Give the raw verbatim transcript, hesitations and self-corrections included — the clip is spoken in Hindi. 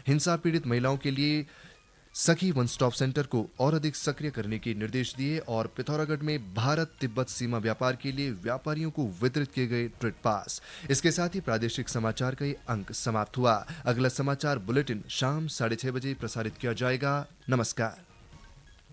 हिंसा पीड़ित महिलाओं के लिए सखी वन स्टॉप सेंटर को और अधिक सक्रिय करने के निर्देश दिए और पिथौरागढ़ में भारत तिब्बत सीमा व्यापार के लिए व्यापारियों को वितरित किए गए ट्रेड पास। इसके साथ ही प्रादेशिक समाचार का ये अंक समाप्त हुआ। अगला समाचार बुलेटिन शाम साढ़े छह बजे प्रसारित किया जाएगा। नमस्कार।